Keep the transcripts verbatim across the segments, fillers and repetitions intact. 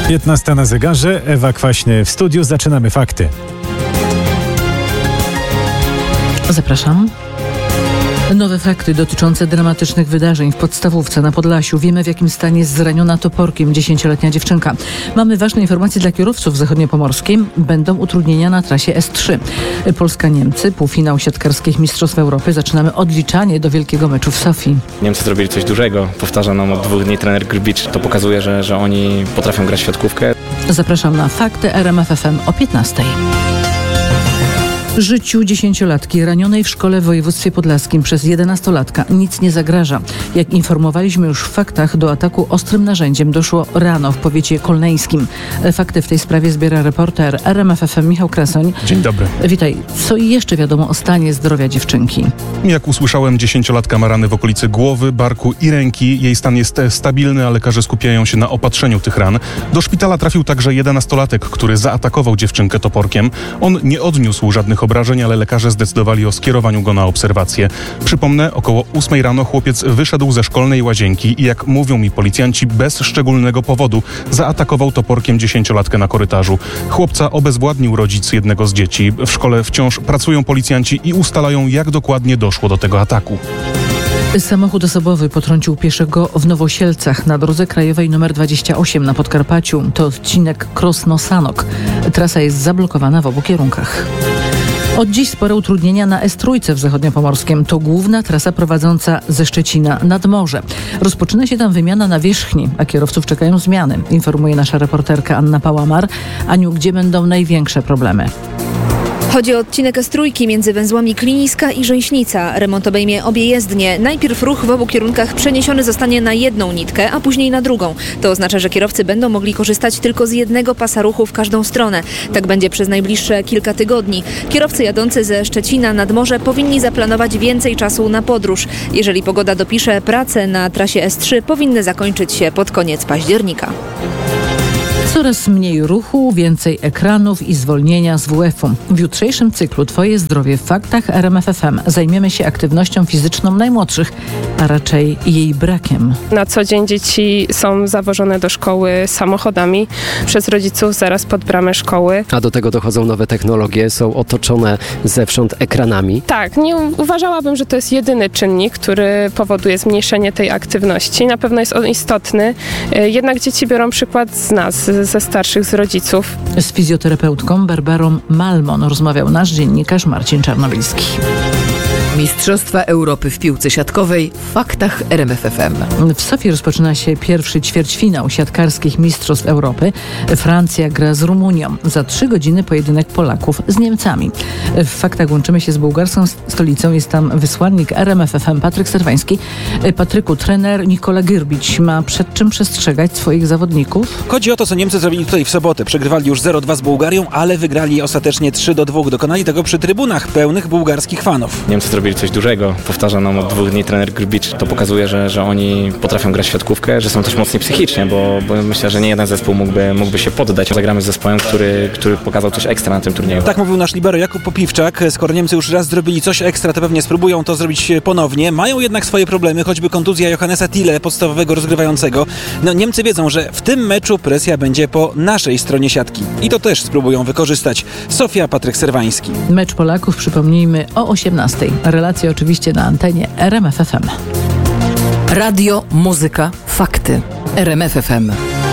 piętnasta na zegarze, Ewa Kwaśny w studiu. Zaczynamy fakty. Zapraszam. Nowe fakty dotyczące dramatycznych wydarzeń w podstawówce na Podlasiu. Wiemy, w jakim stanie jest zraniona toporkiem dziesięcioletnia dziewczynka. Mamy ważne informacje dla kierowców w zachodniopomorskiej. Będą utrudnienia na trasie S trzy. Polska-Niemcy, półfinał siatkarskich Mistrzostw Europy. Zaczynamy odliczanie do wielkiego meczu w Sofii. Niemcy zrobili coś dużego. Powtarza nam od dwóch dni trener Grbić. To pokazuje, że, że oni potrafią grać w siatkówkę. Zapraszam na fakty R M F F M o piętnastej. Życiu dziesięciolatki ranionej w szkole w województwie podlaskim przez jedenastolatka nic nie zagraża. Jak informowaliśmy już w faktach, do ataku ostrym narzędziem doszło rano w powiecie kolneńskim. Fakty w tej sprawie zbiera reporter R M F F M Michał Krasoń. Dzień dobry. Witaj. Co jeszcze wiadomo o stanie zdrowia dziewczynki? Jak usłyszałem, dziesięciolatka ma rany w okolicy głowy, barku i ręki. Jej stan jest stabilny, a lekarze skupiają się na opatrzeniu tych ran. Do szpitala trafił także jedenastolatek, który zaatakował dziewczynkę toporkiem. On nie odniósł żadnych obrażeń, ale lekarze zdecydowali o skierowaniu go na obserwację. Przypomnę, około ósmej rano chłopiec wyszedł ze szkolnej łazienki i, jak mówią mi policjanci, bez szczególnego powodu zaatakował toporkiem dziesięciolatkę na korytarzu. Chłopca obezwładnił rodzic jednego z dzieci. W szkole wciąż pracują policjanci i ustalają, jak dokładnie doszło do tego ataku. Samochód osobowy potrącił pieszego w Nowosielcach na drodze krajowej nr dwadzieścia osiem na Podkarpaciu. To odcinek Krosno-Sanok. Trasa jest zablokowana w obu kierunkach. Od dziś spore utrudnienia na S trzy w zachodniopomorskim. To główna trasa prowadząca ze Szczecina nad morze. Rozpoczyna się tam wymiana nawierzchni, a kierowców czekają zmiany, informuje nasza reporterka Anna Pałamar. Aniu, gdzie będą największe problemy? Chodzi o odcinek S trzy między węzłami Kliniska i Rzęśnica. Remont obejmie obie jezdnie. Najpierw ruch w obu kierunkach przeniesiony zostanie na jedną nitkę, a później na drugą. To oznacza, że kierowcy będą mogli korzystać tylko z jednego pasa ruchu w każdą stronę. Tak będzie przez najbliższe kilka tygodni. Kierowcy jadący ze Szczecina nad morze powinni zaplanować więcej czasu na podróż. Jeżeli pogoda dopisze, prace na trasie S trzy powinny zakończyć się pod koniec października. Coraz mniej ruchu, więcej ekranów i zwolnienia z W F-u. W jutrzejszym cyklu Twoje zdrowie w faktach R M F F M zajmiemy się aktywnością fizyczną najmłodszych, a raczej jej brakiem. Na co dzień dzieci są zawożone do szkoły samochodami przez rodziców zaraz pod bramę szkoły. A do tego dochodzą nowe technologie, są otoczone zewsząd ekranami. Tak, nie uważałabym, że to jest jedyny czynnik, który powoduje zmniejszenie tej aktywności. Na pewno jest on istotny, jednak dzieci biorą przykład z nas, ze starszych, z rodziców. Z fizjoterapeutką Barbarą Malmon rozmawiał nasz dziennikarz Marcin Czarnobilski. Mistrzostwa Europy w piłce siatkowej w faktach R M F F M. W Sofii rozpoczyna się pierwszy ćwierćfinał siatkarskich Mistrzostw Europy. Francja gra z Rumunią. Za trzy godziny pojedynek Polaków z Niemcami. W faktach łączymy się z bułgarską stolicą. Jest tam wysłannik R M F F M Patryk Serwański. Patryku, trener Nikola Grbić ma przed czym przestrzegać swoich zawodników? Chodzi o to, co Niemcy zrobili tutaj w sobotę. Przegrywali już zero dwa z Bułgarią, ale wygrali ostatecznie trzy do dwóch. Dokonali tego przy trybunach pełnych bułgarskich fanów. Niemcy zrobili coś dużego. Powtarza nam od dwóch dni trener Grbić. To pokazuje, że, że oni potrafią grać w siatkówkę, że są też mocni psychicznie, bo, bo myślę, że nie jeden zespół mógłby, mógłby się poddać. Zagramy z zespołem, który, który pokazał coś ekstra na tym turnieju. Tak mówił nasz libero Jakub Popiwczak. Skoro Niemcy już raz zrobili coś ekstra, to pewnie spróbują to zrobić ponownie. Mają jednak swoje problemy, choćby kontuzja Johannesa Thiele, podstawowego rozgrywającego. No, Niemcy wiedzą, że w tym meczu presja będzie po naszej stronie siatki. I to też spróbują wykorzystać. Sofia, Patryk Serwański. Mecz Polaków, przypomnijmy, o osiemnastej. Relacje oczywiście na antenie R M F F M. Radio, muzyka, fakty. R M F F M.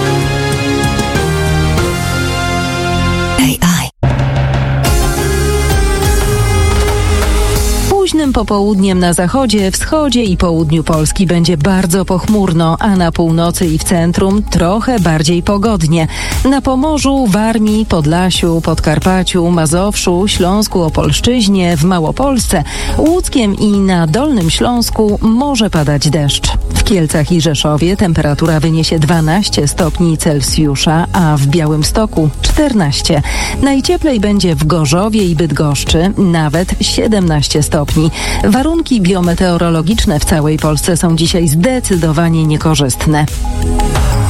Późnym popołudniem na zachodzie, wschodzie i południu Polski będzie bardzo pochmurno, a na północy i w centrum trochę bardziej pogodnie. Na Pomorzu, Warmii, Podlasiu, Podkarpaciu, Mazowszu, Śląsku, Opolszczyźnie, w Małopolsce, Łódzkiem i na Dolnym Śląsku może padać deszcz. W Kielcach i Rzeszowie temperatura wyniesie dwanaście stopni Celsjusza, a w Białymstoku czternaście. Najcieplej będzie w Gorzowie i Bydgoszczy, nawet siedemnaście stopni. Warunki biometeorologiczne w całej Polsce są dzisiaj zdecydowanie niekorzystne.